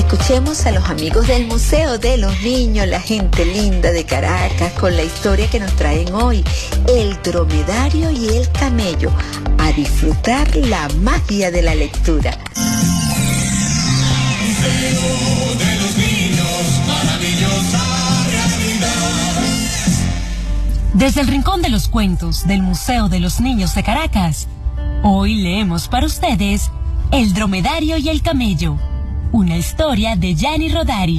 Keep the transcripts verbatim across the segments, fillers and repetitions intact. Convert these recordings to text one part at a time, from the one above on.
Escuchemos a los amigos del Museo de los Niños, la gente linda de Caracas, con la historia que nos traen hoy, el dromedario y el camello, a disfrutar la magia de la lectura. Museo de los Niños, maravillosa realidad. Desde el Rincón de los Cuentos del Museo de los Niños de Caracas, hoy leemos para ustedes El dromedario y el camello, una historia de Gianni Rodari.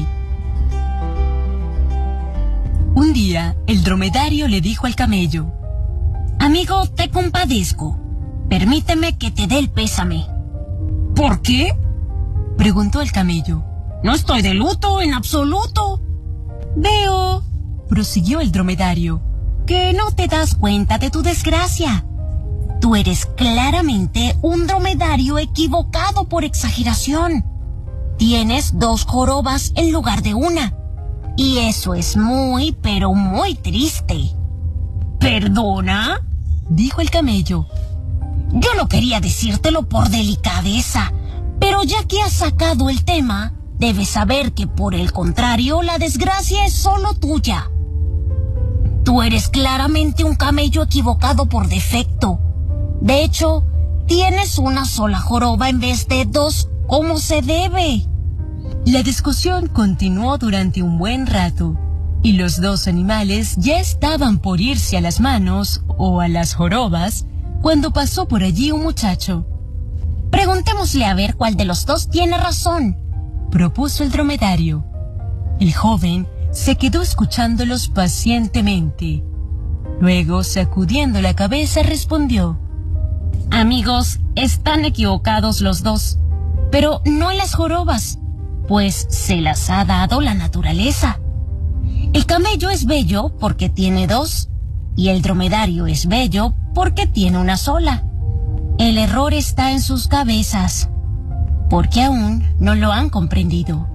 Un día, el dromedario le dijo al camello: Amigo, te compadezco. Permíteme que te dé el pésame. ¿Por qué?, preguntó el camello. No estoy de luto en absoluto. Veo, prosiguió el dromedario, que no te das cuenta de tu desgracia. Tú eres claramente un dromedario equivocado por exageración. Tienes dos jorobas en lugar de una. Y eso es muy, pero muy triste. ¿Perdona?, dijo el camello. Yo no quería decírtelo por delicadeza, pero ya que has sacado el tema, debes saber que por el contrario, la desgracia es solo tuya. Tú eres claramente un camello equivocado por defecto. De hecho, tienes una sola joroba en vez de dos, como se debe. La discusión continuó durante un buen rato, y los dos animales ya estaban por irse a las manos o a las jorobas cuando pasó por allí un muchacho. Preguntémosle a ver cuál de los dos tiene razón, propuso el dromedario. El joven se quedó escuchándolos pacientemente. Luego, sacudiendo la cabeza, respondió: Amigos, están equivocados los dos, pero no en las jorobas, pues se las ha dado la naturaleza. El camello es bello porque tiene dos, y el dromedario es bello porque tiene una sola. El error está en sus cabezas, porque aún no lo han comprendido.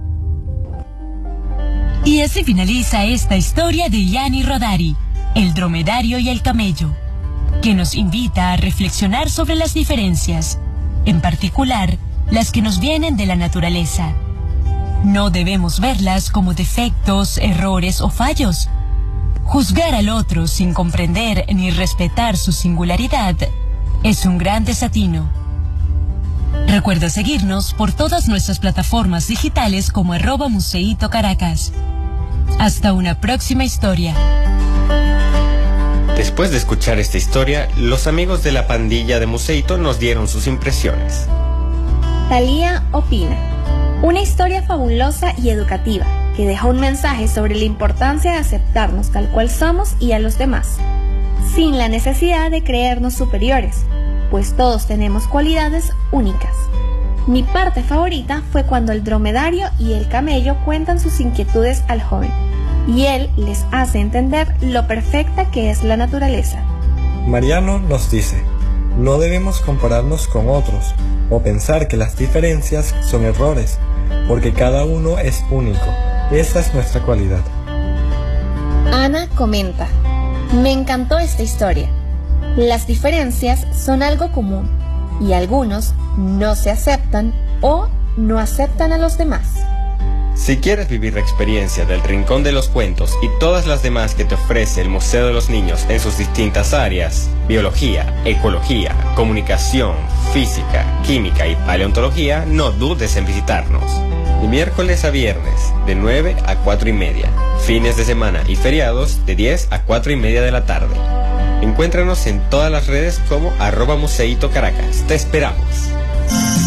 Y así finaliza esta historia de Gianni Rodari, El dromedario y el camello, que nos invita a reflexionar sobre las diferencias, en particular las que nos vienen de la naturaleza. No debemos verlas como defectos, errores o fallos. Juzgar al otro sin comprender ni respetar su singularidad es un gran desatino. Recuerda seguirnos por todas nuestras plataformas digitales como arroba Museito Caracas. Hasta una próxima historia. Después de escuchar esta historia, los amigos de la pandilla de Museito nos dieron sus impresiones. Talía opina: una historia fabulosa y educativa, que deja un mensaje sobre la importancia de aceptarnos tal cual somos y a los demás, sin la necesidad de creernos superiores, pues todos tenemos cualidades únicas. Mi parte favorita fue cuando el dromedario y el camello cuentan sus inquietudes al joven, y él les hace entender lo perfecta que es la naturaleza. Mariano nos dice: no debemos compararnos con otros o pensar que las diferencias son errores, porque cada uno es único. Esa es nuestra cualidad. Ana comenta: me encantó esta historia. Las diferencias son algo común y algunos no se aceptan o no aceptan a los demás. Si quieres vivir la experiencia del Rincón de los Cuentos y todas las demás que te ofrece el Museo de los Niños en sus distintas áreas, biología, ecología, comunicación, física, química y paleontología, no dudes en visitarnos. De miércoles a viernes, de nueve a cuatro y media. Fines de semana y feriados, de diez a cuatro y media de la tarde. Encuéntranos en todas las redes como arroba Museito Caracas. Te esperamos.